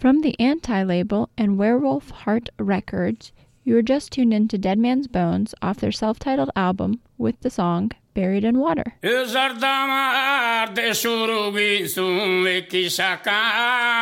From the Anti-label and Werewolf Heart Records, you were just tuned into Dead Man's Bones off their self-titled album with the song Buried in Water.